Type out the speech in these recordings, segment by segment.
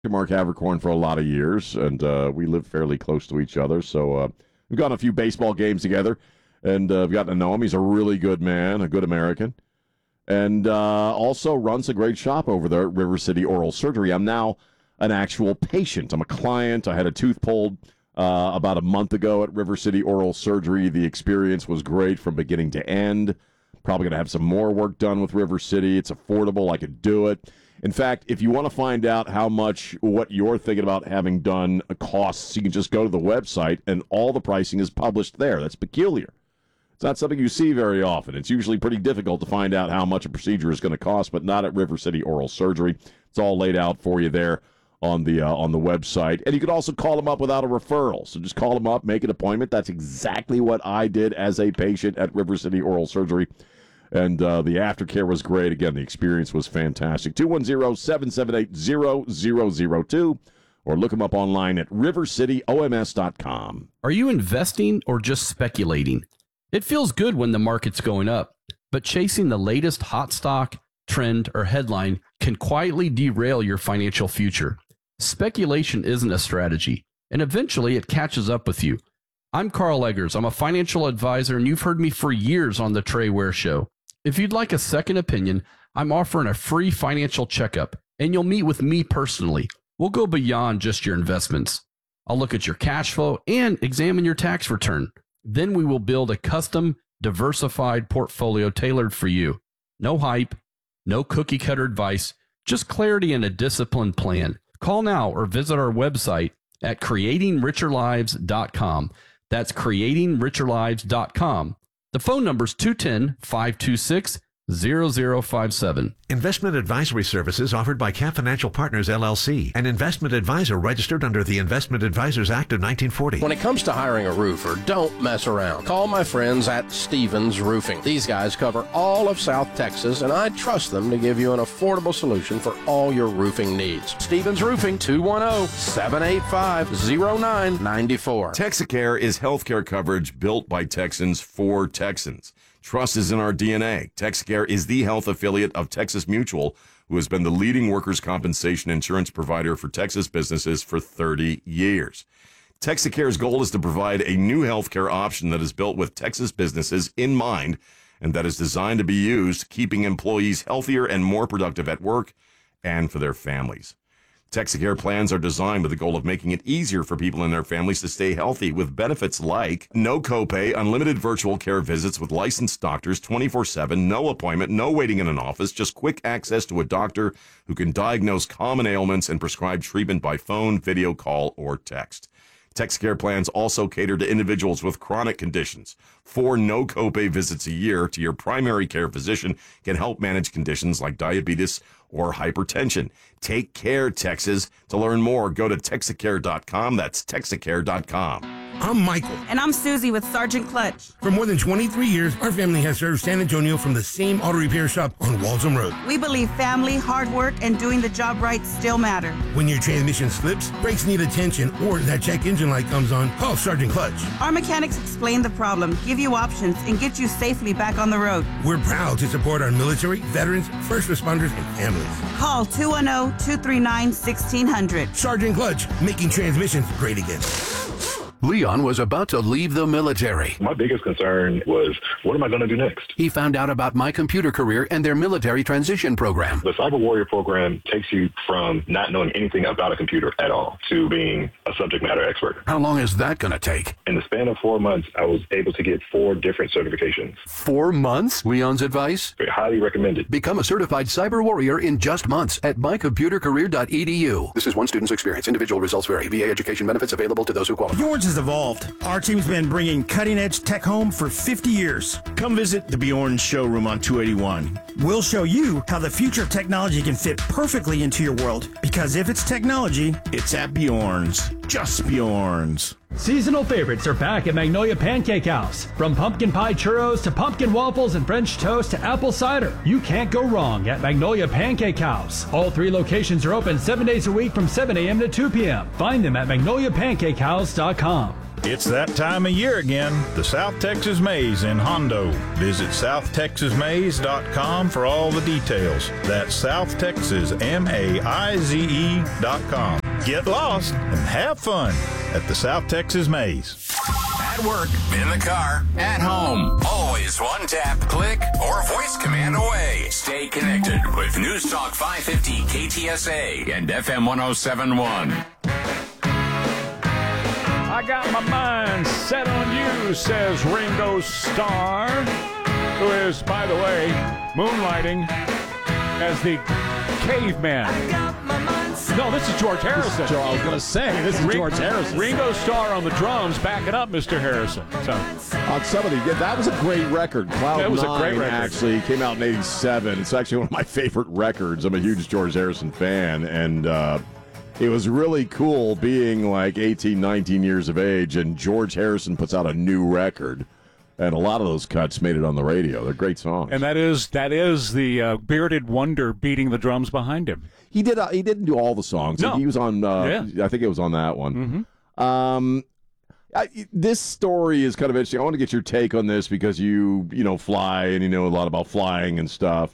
Mark Havercorn for a lot of years, and we live fairly close to each other, so we've gone a few baseball games together, and I've gotten to know him. He's a really good man, a good American, and also runs a great shop over there at River City Oral Surgery. I'm now an actual patient. I'm a client. I had a tooth pulled about a month ago at River City Oral Surgery. The experience was great from beginning to end. Probably going to have some more work done with River City. It's affordable. I could do it. In fact, if you want to find out how much what you're thinking about having done costs, you can just go to the website, and all the pricing is published there. That's peculiar. It's not something you see very often. It's usually pretty difficult to find out how much a procedure is going to cost, but not at River City Oral Surgery. It's all laid out for you there on the website. And you can also call them up without a referral. So just call them up, make an appointment. That's exactly what I did as a patient at River City Oral Surgery. And the aftercare was great. Again, the experience was fantastic. 210-778-0002, or look them up online at rivercityoms.com. Are you investing or just speculating? It feels good when the market's going up, but chasing the latest hot stock, trend, or headline can quietly derail your financial future. Speculation isn't a strategy, and eventually it catches up with you. I'm Carl Eggers. I'm a financial advisor, and you've heard me for years on the Trey Ware Show. If you'd like a second opinion, I'm offering a free financial checkup, and you'll meet with me personally. We'll go beyond just your investments. I'll look at your cash flow and examine your tax return. Then we will build a custom, diversified portfolio tailored for you. No hype, no cookie-cutter advice, just clarity and a disciplined plan. Call now or visit our website at creatingricherlives.com. That's creatingricherlives.com. The phone number is 210-526-0057. Investment advisory services offered by Cap Financial Partners, LLC, an investment advisor registered under the Investment Advisors Act of 1940. When it comes to hiring a roofer, don't mess around. Call my friends at Stevens Roofing. These guys cover all of South Texas, and I trust them to give you an affordable solution for all your roofing needs. Stevens Roofing, 210-785-0994. Texacare is healthcare coverage built by Texans for Texans. Trust is in our DNA. Texacare is the health affiliate of Texas Mutual, who has been the leading workers' compensation insurance provider for Texas businesses for 30 years. Texacare's goal is to provide a new healthcare option that is built with Texas businesses in mind and that is designed to be used keeping employees healthier and more productive at work and for their families. Texacare plans are designed with the goal of making it easier for people and their families to stay healthy with benefits like no copay, unlimited virtual care visits with licensed doctors 24/7, no appointment, no waiting in an office, just quick access to a doctor who can diagnose common ailments and prescribe treatment by phone, video call, or text. Texacare plans also cater to individuals with chronic conditions. 4 no copay visits a year to your primary care physician can help manage conditions like diabetes or hypertension. Take care, Texas. To learn more, go to Texacare.com. That's Texacare.com. I'm Michael. And I'm Susie with Sergeant Clutch. For more than 23 years, our family has served San Antonio from the same auto repair shop on Walsham Road. We believe family, hard work, and doing the job right still matter. When your transmission slips, brakes need attention, or that check engine light comes on, call Sergeant Clutch. Our mechanics explain the problem, give you options, and get you safely back on the road. We're proud to support our military, veterans, first responders, and families. Call 210-239-1600. Sergeant Clutch, making transmissions great again. Leon was about to leave the military. My biggest concern was, what am I going to do next? He found out about My Computer Career and their military transition program. The Cyber Warrior program takes you from not knowing anything about a computer at all to being a subject matter expert. How long is that going to take? In the span of 4 months, I was able to get 4 different certifications. 4 months? Leon's advice? Highly recommended. Become a certified cyber warrior in just months at mycomputercareer.edu. This is one student's experience. Individual results vary. VA education benefits available to those who qualify. Bjorn's has evolved. Our team's been bringing cutting-edge tech home for 50 years. Come visit the Bjorn's showroom on 281. We'll show you how the future of technology can fit perfectly into your world. Because if it's technology, it's at Bjorn's. Just Bjorn's. Seasonal favorites are back at Magnolia Pancake House. From pumpkin pie churros to pumpkin waffles and French toast to apple cider, you can't go wrong at Magnolia Pancake House. All 3 locations are open 7 days a week from 7 a.m. to 2 p.m. Find them at magnoliapancakehouse.com. It's that time of year again, the South Texas Maze in Hondo. Visit SouthTexasMaze.com for all the details. That's SouthTexasMaize.com. Get lost and have fun at the South Texas Maze. At work, in the car, at home. Always one tap, click, or voice command away. Stay connected with News Talk 550 KTSA and FM 1071. I got my mind set on you, says Ringo Starr, who is, by the way, moonlighting as the caveman. No, this is George Harrison. I was going to say, this is George Harrison. Ringo Starr on the drums, backing up Mr. Harrison. So on some of that was a great record. Cloud was 9 a great record. Actually came out in '87. It's actually one of my favorite records. I'm a huge George Harrison fan, and it was really cool being like 18, 19 years of age, and George Harrison puts out a new record. And a lot of those cuts made it on the radio. They're great songs. And that is the bearded wonder beating the drums behind him. He did. He didn't do all the songs. No. He was on. I think it was on that one. Mm-hmm. This story is kind of interesting. I want to get your take on this because you fly and you know a lot about flying and stuff.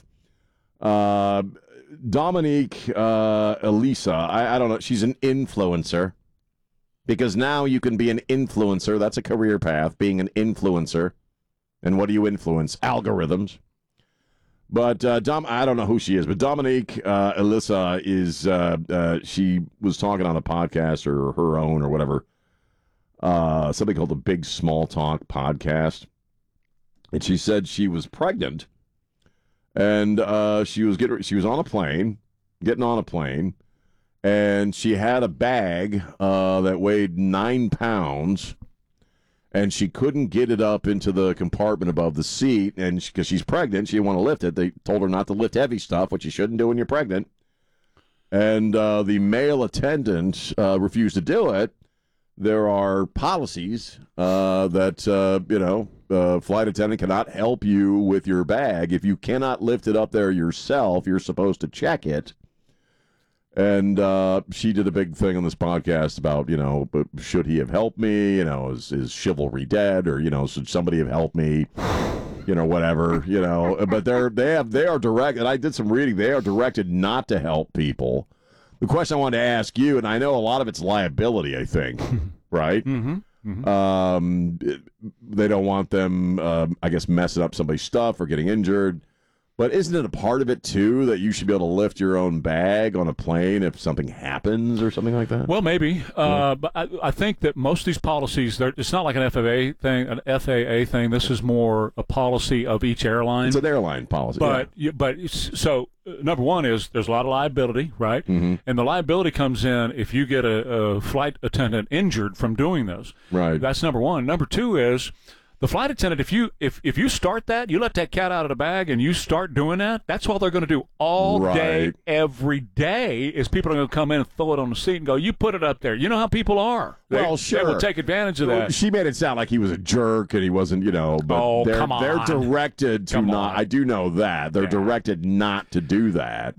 Dominique Elisa, I don't know. She's an influencer. Because now you can be an influencer. That's a career path, being an influencer. And what do you influence? Algorithms. But I don't know who she is, but Dominique Elisa is, she was talking on a podcast or her own or whatever, something called the Big Small Talk podcast. And she said she was pregnant. And she was on a plane, getting on a plane. And she had a bag that weighed 9 pounds, and she couldn't get it up into the compartment above the seat. And because she's pregnant, she didn't want to lift it. They told her not to lift heavy stuff, which you shouldn't do when you're pregnant. And the male attendant refused to do it. There are policies that flight attendant cannot help you with your bag. If you cannot lift it up there yourself, you're supposed to check it. And she did a big thing on this podcast about, should he have helped me? Is chivalry dead? Or, should somebody have helped me? Whatever, But they are direct, and I did some reading. They are directed not to help people. The question I wanted to ask you, and I know a lot of it's liability, I think, right? Mm-hmm. Mm-hmm. They don't want them, I guess, messing up somebody's stuff or getting injured. But isn't it a part of it, too, that you should be able to lift your own bag on a plane if something happens or something like that? Well, maybe. But I think that most of these policies, it's not like an FAA thing. This is more a policy of each airline. It's an airline policy. So number one is there's a lot of liability, right? Mm-hmm. And the liability comes in if you get a flight attendant injured from doing this. Right. That's number one. Number two is the flight attendant, if you start that, you let that cat out of the bag and you start doing that, that's what they're going to do all day, every day, is people are going to come in and throw it on the seat and go, you put it up there. You know how people are. They will take advantage of that. She made it sound like he was a jerk and he wasn't, but come on. They're directed to not. I do know that. They're directed not to do that.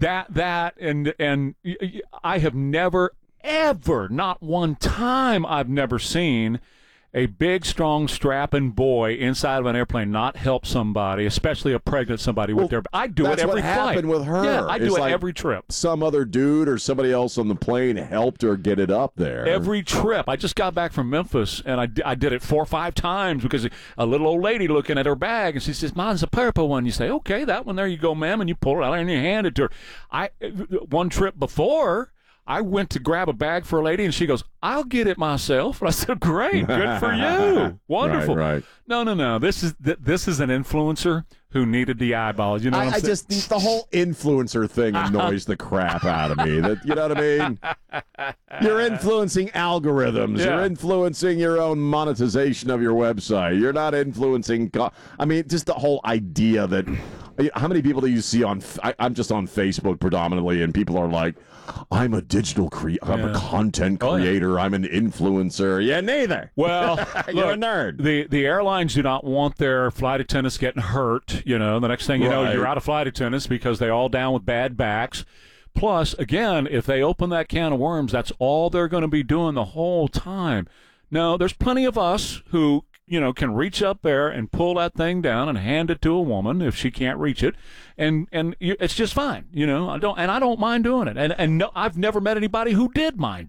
And I have never, ever, not one time I've never seen a big, strong, strapping boy inside of an airplane not help somebody, especially a pregnant somebody with their. I do it every flight. That's what happened with her. Yeah, I do it every trip. Some other dude or somebody else on the plane helped her get it up there. Every trip. I just got back from Memphis, and I did it 4 or 5 times because a little old lady looking at her bag, and she says, "Mine's a purple one." You say, "Okay, that one there you go, ma'am," and you pull it out and you hand it to her. One trip before, I went to grab a bag for a lady, and she goes, "I'll get it myself." And I said, "Great, good for you, wonderful." Right. No. This is an influencer who needed the eyeballs. You know, I just the whole influencer thing annoys the crap out of me. You know what I mean? You're influencing algorithms. Yeah. You're influencing your own monetization of your website. You're not influencing. Just the whole idea that. How many people do you see on? I'm just on Facebook predominantly, and people are like, "I'm a digital I'm a content creator. I'm an influencer." Yeah, neither. Well, you're a nerd. The airlines do not want their flight attendants getting hurt. The next thing you know, you're out of flight attendants because they're all down with bad backs. Plus, again, if they open that can of worms, that's all they're going to be doing the whole time. No, there's plenty of us who, can reach up there and pull that thing down and hand it to a woman if she can't reach it, and it's just fine. I don't mind doing it. And no, I've never met anybody who did mind